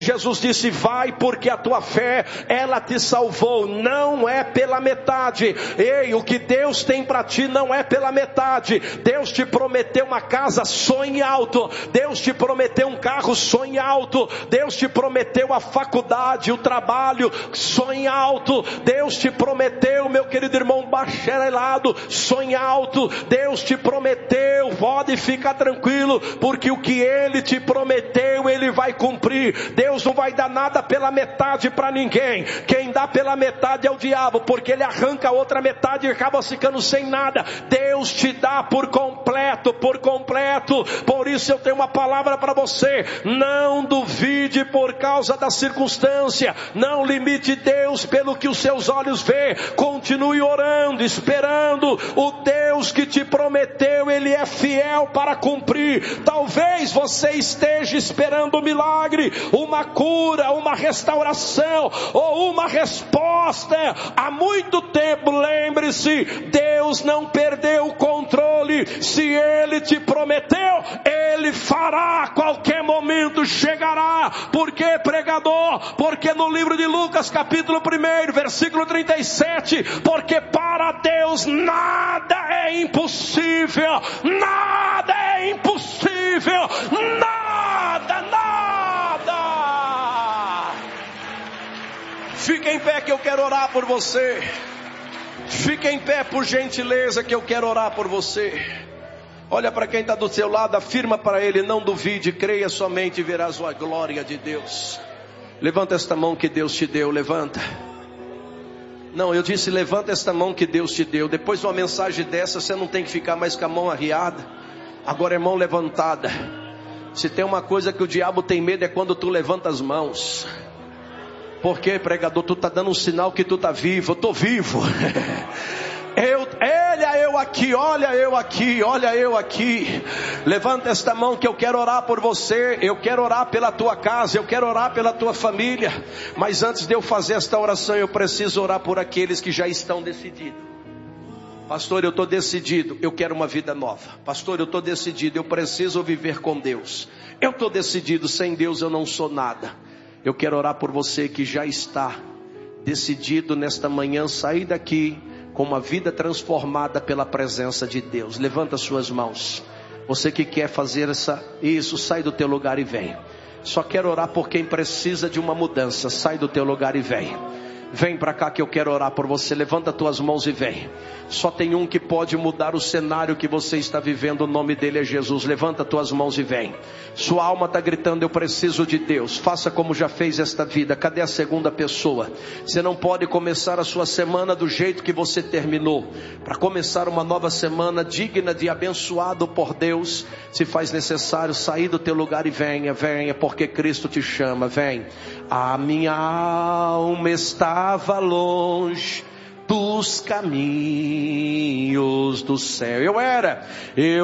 Jesus disse: vai, porque a tua fé, ela te salvou. Não é pela metade. Ei, o que Deus tem para ti não é pela metade. Deus te prometeu uma casa, sonhe alto. Deus te prometeu um carro, sonhe alto. Deus te prometeu a faculdade, o trabalho, sonhe alto. Deus te prometeu, meu querido irmão, bacharelado, sonhe alto. Deus te prometeu, pode ficar tranquilo, porque o que Ele te prometeu, Ele vai cumprir. Deus não vai dar nada pela metade para ninguém. Quem dá pela metade é o diabo, porque ele arranca a outra metade e acaba ficando sem nada. Deus te dá por completo, por completo. Por isso eu tenho uma palavra para você: não duvide por causa da circunstância, não limite Deus pelo que os seus olhos vê. Continue orando, esperando. O Deus que te prometeu, Ele é fiel para cumprir. Talvez você esteja esperando um milagre, uma cura, uma restauração ou uma resposta há muito tempo. Lembre-se, Deus não perdeu o controle. Se Ele te prometeu, Ele fará. A qualquer momento chegará. Por que, pregador? Porque no livro de Lucas, capítulo 1, versículo 37, porque para Deus nada é impossível. Nada é impossível. Nada. Fique em pé que eu quero orar por você. Fique em pé, por gentileza, que eu quero orar por você. Olha para quem está do seu lado, afirma para ele: não duvide, creia somente e verás a glória de Deus. Levanta esta mão que Deus te deu, levanta. Não, eu disse levanta esta mão que Deus te deu. Depois de uma mensagem dessa, você não tem que ficar mais com a mão arriada. Agora é mão levantada. Se tem uma coisa que o diabo tem medo, é quando tu levanta as mãos. Porque, pregador, tu está dando um sinal que tu está vivo. Eu estou vivo. Olha eu aqui. Levanta esta mão que eu quero orar por você. Eu quero orar pela tua casa, eu quero orar pela tua família. Mas antes de eu fazer esta oração, eu preciso orar por aqueles que já estão decididos. Pastor, eu estou decidido, eu quero uma vida nova. Pastor, eu estou decidido, eu preciso viver com Deus. Eu estou decidido, sem Deus eu não sou nada. Eu quero orar por você que já está decidido nesta manhã sair daqui com uma vida transformada pela presença de Deus. Levanta suas mãos. Você que quer fazer isso, sai do teu lugar e vem. Só quero orar por quem precisa de uma mudança. Sai do teu lugar e vem. Vem para cá que eu quero orar por você. Levanta tuas mãos e vem. Só tem um que pode mudar o cenário que você está vivendo. O nome dele é Jesus. Levanta tuas mãos e vem. Sua alma está gritando: eu preciso de Deus. Faça como já fez esta vida. Cadê a segunda pessoa? Você não pode começar a sua semana do jeito que você terminou. Para começar uma nova semana digna de abençoado por Deus, se faz necessário sair do teu lugar e venha, porque Cristo te chama. Vem. A minha alma estava longe dos caminhos do céu. Eu